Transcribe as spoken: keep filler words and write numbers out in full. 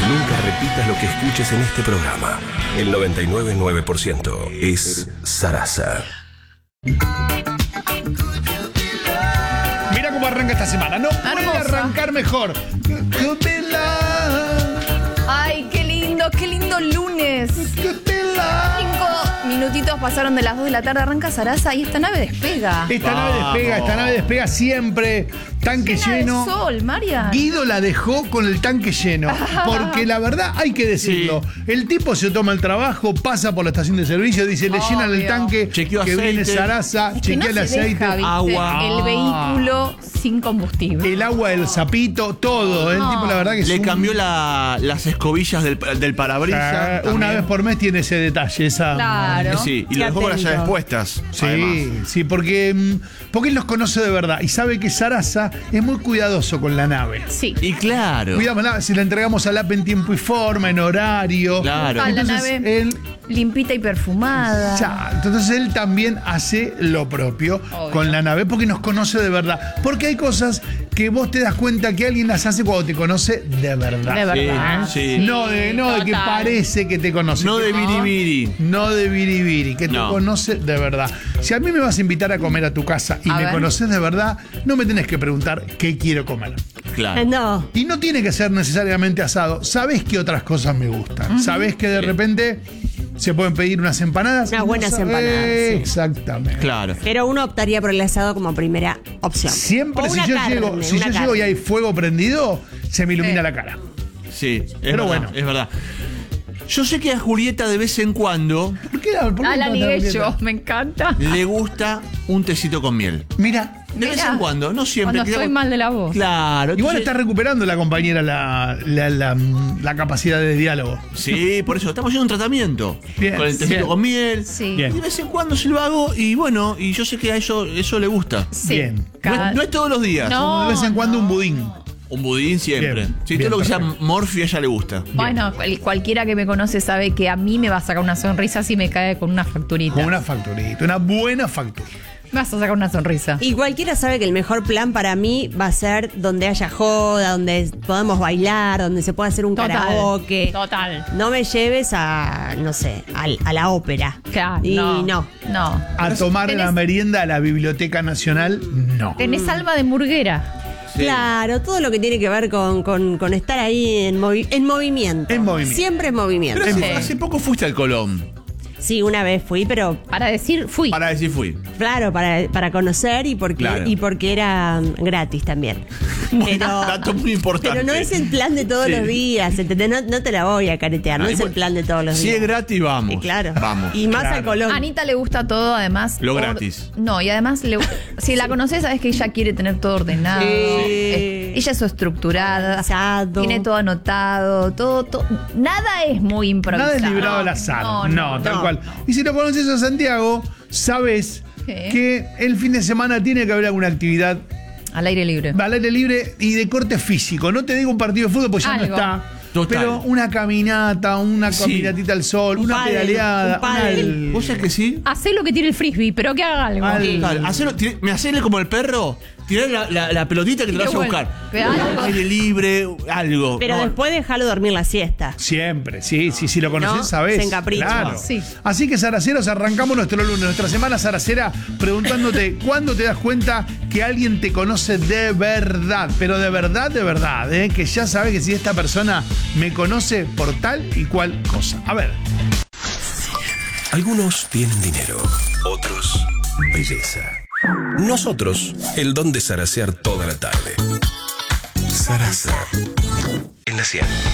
Nunca repitas lo que escuches en este programa. El noventa y nueve punto nueve por ciento es Sarasa. Mira cómo arranca esta semana. No puede Hermosa. arrancar mejor. Ay, qué lindo, qué lindo lunes. Cinco minutitos pasaron de las dos de la tarde. Arranca Sarasa y esta nave despega. Esta nave despega, esta nave despega siempre. Tanque Llena de lleno. sol, Marian. Guido la dejó con el tanque lleno. Porque la verdad hay que decirlo. Sí. El tipo se toma el trabajo, pasa por la estación de servicio, dice, le llenan el tanque. Chequeó que aceite. viene Sarasa, Es que chequea no el se aceite. deja, ¿viste? Agua. El vehículo sin combustible. El agua del sapito, todo. El No. tipo, la verdad que es Le un- cambió la, las escobillas del, del parabrisas. Eh, una vez por mes tiene ese detalle, esa. Claro. Eh, Sí, y Qué lo dejó con las atento. llaves puestas. Sí, además. sí, porque, mm, porque él los conoce de verdad y sabe que Sarasa es muy cuidadoso con la nave. Sí. Y claro. Cuidamos la, si la entregamos al A P en tiempo y forma, en horario. Claro. Ah, la Entonces, nave él, limpita y perfumada. ya, entonces él también hace lo propio Obvio. con la nave porque nos conoce de verdad. Porque hay cosas que vos te das cuenta que alguien las hace cuando te conoce de verdad. De verdad. Sí, sí. No de, no de que Total. parece que te conoce. No que- de biribiri. No de biribiri, que te No. conoce de verdad. Si a mí me vas a invitar a comer a tu casa y A me ver. conoces de verdad, no me tenés que preguntar qué quiero comer. Claro. Eh, No. Y no tiene que ser necesariamente asado. Sabés que otras cosas me gustan. Sabés que de Sí. repente se pueden pedir unas empanadas. Unas y no buenas sabés- empanadas, sí. Exactamente. Claro. Pero uno optaría por el asado como primera opción. Siempre O si una yo carne, llego, si una yo llego y carne. hay fuego prendido, se me ilumina Sí. la cara. Sí, es Pero verdad, bueno. es verdad. Yo sé que a Julieta de vez en cuando ¿Por qué, por qué Ah, la no te ligué das yo, cuenta? me encanta. le gusta un tecito con miel. Mira, De vez Mirá, en cuando, no siempre. Cuando que- estoy mal de la voz. Claro. igual entonces- está recuperando la compañera la, la, la, la capacidad de diálogo. Sí, por eso. Estamos haciendo un tratamiento. Bien, con el tecito bien. con miel. Sí. Bien. Y de vez en cuando se lo hago y bueno, y yo sé que a eso, eso le gusta. Sí. Bien. No Cada- es, no es todos los días. No. de vez en cuando un budín. Un budín siempre. Bien, sí, bien, todo lo que sea perfecto. morfio a ella le gusta. Bueno, cual- cualquiera que me conoce sabe que a mí me va a sacar una sonrisa si me cae con una facturita. Con una facturita, una buena factura. Me vas a sacar una sonrisa. Y cualquiera sabe que el mejor plan para mí va a ser donde haya joda, donde podamos bailar, donde se pueda hacer un Total. karaoke. Total. No me lleves a, no sé, al- a, la ópera. Claro, Y no. no. No. A tomar tenés- la merienda a la Biblioteca Nacional, no. Tenés alma de murguera. Sí. Claro, todo lo que tiene que ver con, con- con estar ahí en, movi- en movimiento. En movimiento. Siempre en movimiento. Pero hace, Sí. hace poco fuiste al Colón. Sí, una vez fui, pero Para decir, fui. Para decir fui. claro, para, para conocer y porque, Claro. y porque era mm, gratis también. Pero, Dato muy importante. pero no es el plan de todos Sí. los días, ¿entendés? No, no te la voy a caretear, no Ah, es el bueno, plan de todos los Si días. es gratis, vamos. Y claro. Vamos. Y más Claro. al Colón. A Anita le gusta todo, además. Lo or- gratis. No, y además, le- si la conoces, sabes que ella quiere tener todo ordenado. Sí. Eh, ella es estructurada. Organizado. Tiene todo anotado. Todo, todo- nada es muy improvisado. Nada es librado al azar. No, No, no, tal no. cual. Y si lo conoces a Santiago, sabes ¿Qué? que el fin de semana tiene que haber alguna actividad Al aire libre. al aire libre y de corte físico. No te digo un partido de fútbol, pues ya Algo. no está. Total. Pero una caminata, una Sí. caminatita al sol, Un una pádel, pedaleada, un pádel. una- ¿Vos sabés que sí? Hacé lo que tiene el frisbee, pero que haga algo. Al- Claro, hacelo, tir- me hacerle como el perro, tirar la, la- la pelotita que te la Qué vas a bueno. buscar. Pero algo. Aire libre, algo. Pero No, después déjalo dormir la siesta. Siempre, sí, sí, si lo conoces, No, sabés. se encapricha. Claro. Sí. Así que, Saraceros, arrancamos nuestro lunes, nuestra semana Saracera, preguntándote cuándo te das cuenta que alguien te conoce de verdad, pero de verdad, de verdad, ¿eh? Que ya sabes que si esta persona me conoce por tal y cual cosa. A ver. Algunos tienen dinero, otros belleza. Nosotros, el don de zarasear toda la tarde. Sarasa. En la cien.